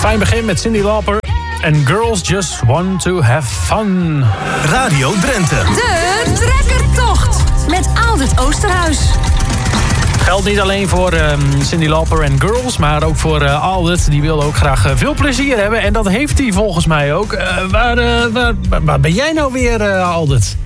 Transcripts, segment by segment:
Fijn begin met Cyndi Lauper. And girls just want to have fun. Radio Drenthe. De trekkertocht met Aldert Oosterhuis. Geldt niet alleen voor Cyndi Lauper en girls, maar ook voor Aldert. Die wil ook graag veel plezier hebben. En dat heeft hij volgens mij ook. Waar ben jij nou weer, Aldert?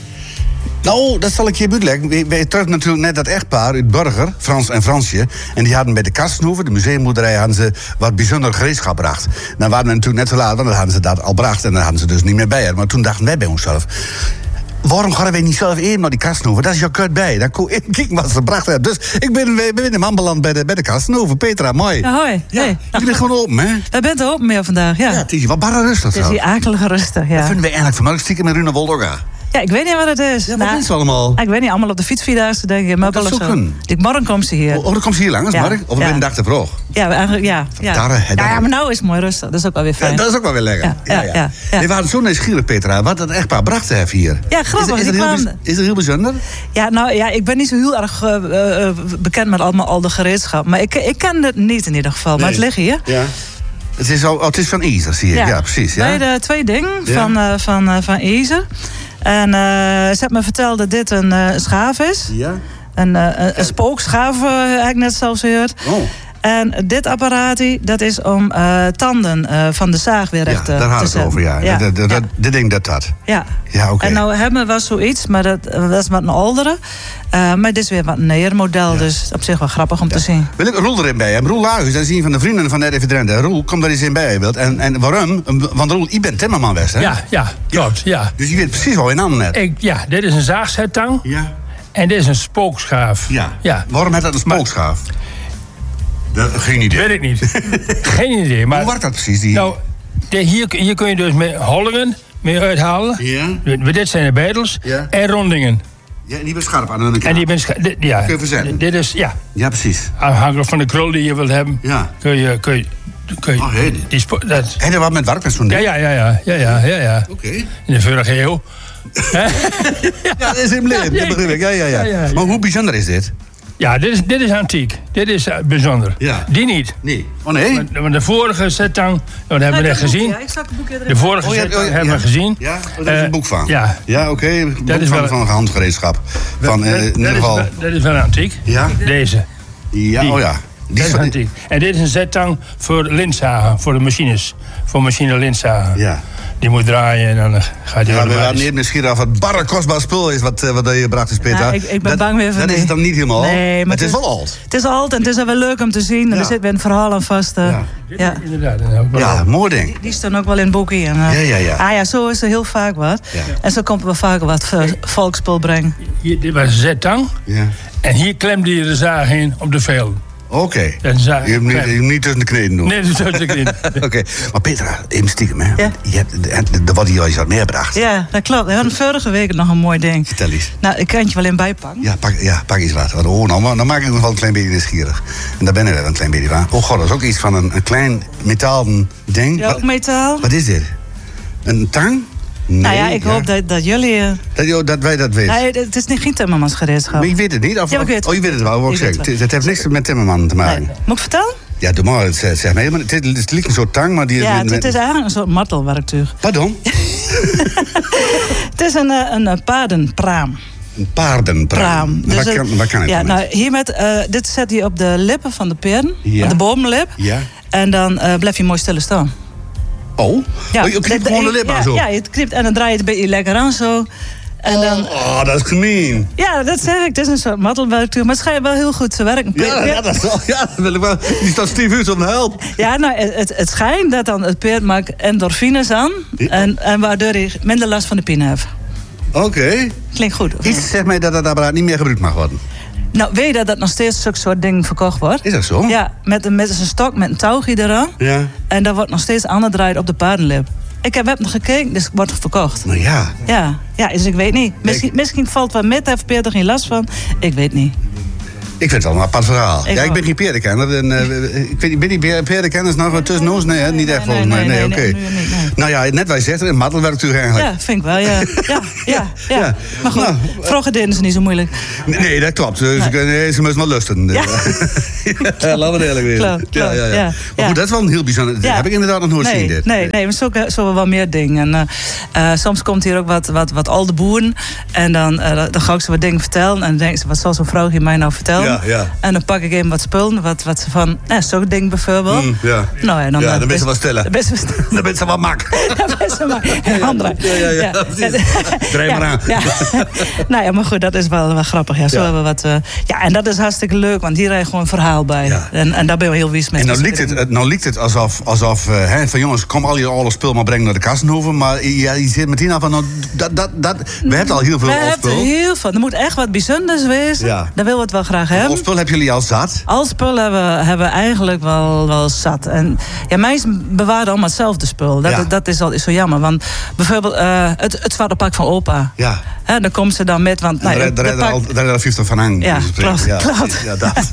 Nou, dat zal ik je uitleggen. Wij terug natuurlijk net dat echtpaar uit Burger, Frans en Fransje. En die hadden bij de Kasthoeve, de museumboerderij, hadden ze wat bijzonder gereedschap gebracht. Dan waren we natuurlijk net zo laat, want dan hadden ze dat al gebracht. En dan hadden ze dus niet meer bij haar. Maar toen dachten wij bij onszelf, waarom gaan wij niet zelf even naar die Kasthoeve? Dat is jouw kut bij. Dan kon ik kijken wat ze gebracht hebben. Dus ik ben in aanbeland bij de Kasthoeve. Petra, mooi. Ja, hoi. Ja, Hey. je bent gewoon open, hè? Daar bent open meer vandaag, ja. Ja, het is hier wat barre rustig. Het is hier akelige rustig, ja. Dat vinden wij eigenlijk vanmorgen stiekem met Rune Woldoga. Ja, ik weet niet wat het is. Ja, wat is het allemaal? Ik weet niet, allemaal op de fietsvierdaagse denk ik. Maar Dat wel zou zo. kunnen. Morgen komt ze hier. Oh, dan komt ze hier langs, Ja. Mark? Of ben je een dag te vroeg? Ja, eigenlijk, ja. Ja, maar nou is het mooi rustig. Dat is ook wel weer fijn. Ja, dat is ook wel weer lekker. Ja. We waren zo nieuwsgierig, Petra, wat dat echtpaar bracht heeft hier. Ja, grappig. Is het heel bijzonder? Ja, nou ja, ik ben niet zo heel erg bekend met allemaal al de gereedschap. Maar ik ken het niet in ieder geval. Maar het ligt hier. Ja. Het is van Izer, zie je. Ja, precies. Ja. Bij de twee dingen van Izer. En ze heeft me verteld dat dit een schaaf is. Ja. Een spookschaaf, heb ik net zelfs gehoord. Oh. En dit apparaat, dat is om tanden van de zaag weer recht te zetten. Daar hadden we het over, ja. Dit ding dat. Ja. Ja, oké. En nou hebben we wel zoiets, maar dat is wat een oudere. Maar dit is weer wat een neuer model, dus op zich wel grappig om te zien. Wil ik Roel erin bij hebben? Roel Lagus, dat is een van de vrienden van RTV Drenthe. Roel, kom daar eens in bij je wilt. En waarom? Want Roel, je bent timmerman best, hè? Ja, klopt, ja. Dus je weet precies wat je aan net. Ja, dit is een zaagzettang. Ja. En dit is een spookschaaf. Ja. Waarom heeft dat een spookschaaf? Geen idee. Weet ik niet. Geen idee. Maar, hoe werkt dat precies? Nou, hier kun je dus met hollingen mee uithalen. Ja. Dit zijn de beitels. Ja. En rondingen. Ja, en die ben scherp aan de kant. En die ben scherp. Ja. Kun je verzetten? Dit is, ja. Ja, precies. Afhankelijk van de krul die je wilt hebben. Ja. Kun je Oh, hey. En er wat met werk met zo'n ding? Ja. Oké. In de vorige eeuw. Ja, dat is in Leeuwen, dat begrijp ik. Ja. Maar hoe bijzonder is dit? Ja, dit is antiek. Dit is bijzonder. Ja. Die niet. Nee. Oh nee? Maar de vorige zettang, dat hebben we net gezien. Ja, ik zag het boekje erin. De vorige zettang hebben we gezien. Ja, daar is een boek van. Ja. Ja, oké. Dat is wel van handgereedschap. Van in ieder geval. Dat is wel antiek. Ja? Deze. Ja, Die. oh ja. Dat is antiek. En dit is een zettang voor lintzagen, voor de machines. Voor machine lintzagen. Ja. Die moet draaien en dan gaat hij we waren niet nieuwsgierig of het barre kostbaar spul is wat je gebracht is, Peter. Ja, ik ben bang weer van dat is het dan niet helemaal. Nee, maar het is wel oud. Het is oud en het is wel leuk om te zien. En er zit weer een verhaal aan vast. Ja. Inderdaad. Ja, mooi ding. Die staan ook wel in het boekje. En, Ja. Zo is er heel vaak wat. Ja. En zo komt er wel vaker wat volksspul brengen. Dit was een zettang. Ja. En hier klemde je de zaag in op de velden. Oké. Je hebt hem niet tussen de kneden doen. Nee, tussen de kneden. Oké. Maar Petra, even stiekem, hè. Ja. Je hebt wat hier al wat meegebracht. Ja, dat klopt. We hadden vorige week nog een mooi ding. Vertel eens. Nou, ik kan het je wel in bijpakken. Ja, pak eens wat. Dan maak ik nog wel een klein beetje nieuwsgierig. En daar ben ik wel een klein beetje van. Oh god, dat is ook iets van een klein metalen ding. Ja, ook metaal. Wat is dit? Een tang? Nee, Nou ja, ik hoop dat jullie... Dat wij dat weten. Nee, het is geen timmermansgereedschap. Maar ik weet het niet. Ja, ik weet het. Oh, je weet het wel. Ik weet het wel. Het heeft niks met timmerman te maken. Nee. Moet ik vertellen? Ja, doe maar. Zeg maar. Het lijkt een soort tang, maar die... Ja, het is eigenlijk een soort martelwerktuig. Pardon? Het is een paardenpraam. Een paardenpraam. Dus Waar kan het ja, dan? nou, dit zet je op de lippen van de paarden. Ja. Op de bovenlip. Ja. En dan blijf je mooi stil staan. Oh? Ja, Je knipt gewoon de lip aan zo? Ja, je knipt en dan draai je het een beetje lekker aan zo. En dan, Oh, dat is gemeen. ja, dat zeg ik. Het is een soort martelwerktuig. Maar het schijnt wel heel goed te werken. Ja, dat is wel. Ja, dat wil ik wel. Die staat Steve Hughes op de help. Ja, nou, het schijnt dat dan het paard maakt endorfines aan. Ja. En waardoor hij minder last van de pijn heeft. Oké. Klinkt goed. Of Iets zegt mij dat dat apparaat niet meer gebruikt mag worden. Nou, weet je dat nog steeds zulke soort dingen verkocht wordt? Is dat zo? Ja, met een stok met een touwtje eraan. Ja. En dat wordt nog steeds aangedraaid op de paardenlip. Ik heb nog gekeken, dus het wordt verkocht. Nou ja. Ja, dus ik weet niet. Misschien valt wat met, heeft Peter geen last van. Ik weet niet. Ik vind het wel een apart verhaal. Ik ben geen perenkenner. Ik ben die perenkenners nog tussen ons? Nee, niet echt volgens mij. Nee, oké. Nou ja, net wat je zegt, een mattelwerktuig eigenlijk. Ja, vind ik wel, ja. Maar goed, vroeger deden ze niet zo moeilijk. Nee, dat klopt. Dus ze moeten wel lusten. Ja. Laten we eerlijk wezen. Ja. Maar goed, dat is wel een heel bijzonder. Dat heb ik inderdaad nog nooit zien. Dit. Nee, maar zo wel meer dingen. En soms komt hier ook wat oude boeren. En dan ga ik ze wat dingen vertellen. En dan denken ze, wat zal zo'n vrouw hier mij nou vertellen? Ja. En dan pak ik even wat spullen. Wat ze van, zo'n ding bijvoorbeeld. Nou, en dan ben je wel stellen. Dan ben je wel mak. Dan ben je maar andere. Ja. Draai maar aan. Ja. Nou ja, maar goed, dat is wel grappig. Ja, zo hebben we wat. En dat is hartstikke leuk, want hier heb je gewoon een verhaal bij. Ja. En daar ben je heel wies mee. En nou lijkt het alsof van jongens, kom al je oude spul maar brengen naar de Kassenhoven. Maar je zit meteen aan van, we hebben al heel veel oude spul. We hebben heel veel. Er moet echt wat bijzonders wezen. Ja. Daar willen we het wel graag hebben. Oude spul hebben jullie al zat? Oude spul hebben we eigenlijk wel zat. En mensen bewaren allemaal hetzelfde spul. Dat is al zo jammer. Want bijvoorbeeld het zwarte pak van opa. Ja. Dan komt ze dan met, want... daar hebben er 50 van hangen. Ja, klopt. Ja,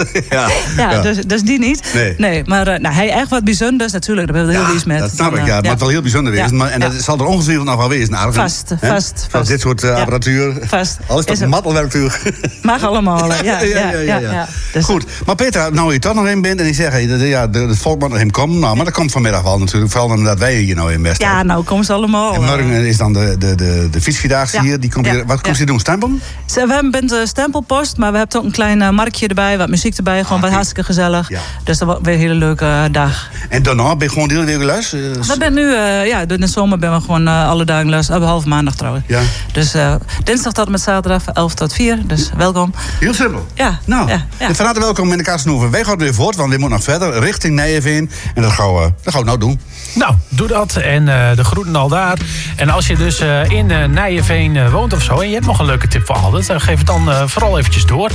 dat. Dus die niet. Nee, maar hij echt wat bijzonders natuurlijk. Daar wil je heel iets met. Dat snap ik, ja. Het moet wel heel bijzonder wezen. En dat zal er ongetwijfeld nog wel wezen. Vast. Van dit soort apparatuur. Vast. Alles dat mattelwerktuig. Mag allemaal. Ja. Dus goed, maar Petra, nou je toch nog in bent en ik zeg, het volk moet nog in komen. Nou, maar dat komt vanmiddag wel natuurlijk. Vooral omdat wij hier nou in best hebben. Ja, nou komen ze allemaal. En morgen is dan de fietsvierdaagse hier. Die komt hier. Wat komt ze doen? Stempelen? We hebben de stempelpost, maar we hebben ook een klein marktje erbij, wat muziek erbij. Gewoon wat hartstikke gezellig. Ja. Dus dat wordt weer een hele leuke dag. En daarna ben je gewoon de hele week luis? We ben nu, in de zomer ben we gewoon alle dagen luis. Half maandag trouwens. Ja. Dus dinsdag tot en met zaterdag van 11 tot 4. Dus welkom. Heel simpel. Ja. Nou, van harte welkom in de Kassenhoven. Wij gaan weer voort, want we moeten nog verder richting Nijeveen. En dat gaan we nou doen. Nou, doe dat. En de groeten al daar. En als je dus in Nijeveen woont of zo en je hebt nog een leuke tip voor Aldert, geef het dan vooral eventjes door.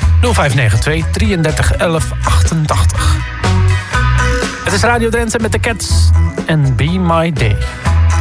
0592 33 11 88. Het is Radio Drenthe met de Cats en Be My Day.